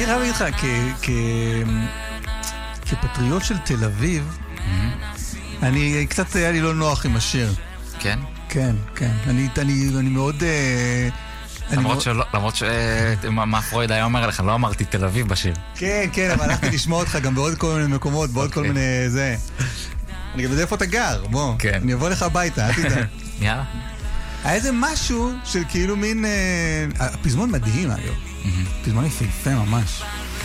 אני חייב להגיד לך, כפטריוט של תל אביב, אני קצת היה לי לא נוח עם השיר. כן? כן, כן. אני מאוד... למרות מה פרויד היה אומר לך, לא אמרתי תל אביב בשיר. כן, כן, אבל הלכתי לשמוע אותך גם בעוד כל מיני מקומות, בעוד כל מיני זה. אני גם יודע איפה אתה גר, בוא. אני אבוא לך הביתה, אל תדע. יאללה. היה איזה משהו של כאילו מין... הפזמון מדהים, אגב. פזמון יפהפה ממש.